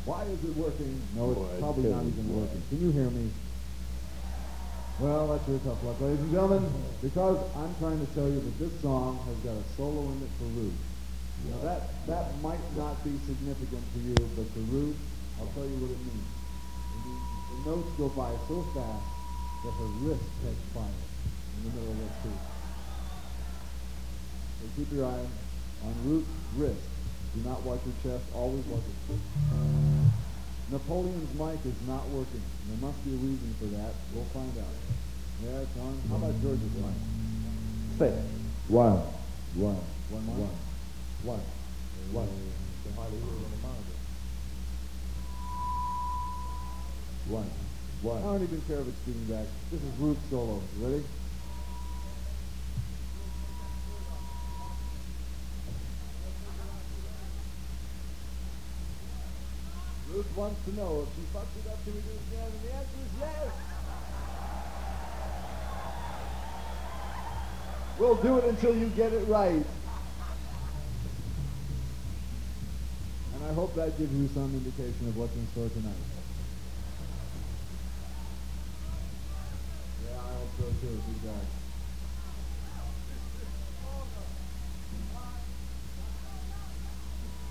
Why is it working? No, it's Boy, probably not even working. Can you hear me? Well, that's your tough luck, ladies and gentlemen, because I'm trying to tell you that this song has got a solo in it for Ruth. Now that might not be significant to you, but to Ruth, I'll tell you what it means. It means the notes go by so fast that her wrist catch fire in the middle of this piece. So keep your eye on Ruth's wrist. Do not watch her chest. Always watch it. Napoleon's mic is not working. There must be a reason for that. We'll find out. Yeah, it's on. How about George's mic? Say it. One. One more? One. Hardly hear it on the monitor. One. I don't even care if it's feeding back. This is Ruth's solo. You ready? Ruth wants to know if she fucks it up, can we do it again? And the answer is yes. We'll do it until you get it right. And I hope that gives you some indication of what's in store tonight. Yeah, I hope so too, big guy.